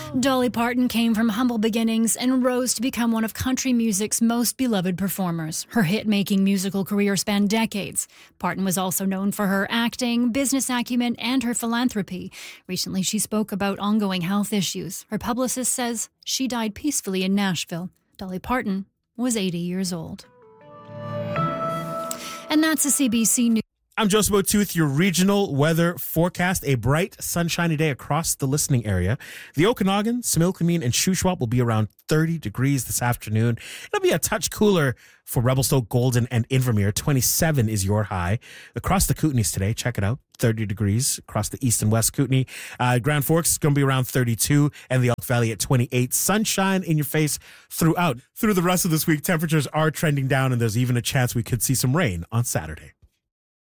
Dolly Parton came from humble beginnings and rose to become one of country music's most beloved performers. Her hit-making musical career spanned decades. Parton was also known for her acting, business acumen, and her philanthropy. Recently, she spoke about ongoing health issues. Her publicist says she died peacefully in Nashville. Dolly Parton was 80 years old. And that's a CBC News. I'm Joseph O'Tooth, your regional weather forecast. A bright, sunshiny day across the listening area. The Okanagan, Similkameen, and Shuswap will be around 30 degrees this afternoon. It'll be a touch cooler for Revelstoke, Golden, and Invermere. 27 is your high. Across the Kootenays today, check it out, 30 degrees across the east and west Kootenay. Grand Forks is going to be around 32, and the Elk Valley at 28. Sunshine in your face throughout. Through the rest of this week, temperatures are trending down, and there's even a chance we could see some rain on Saturday.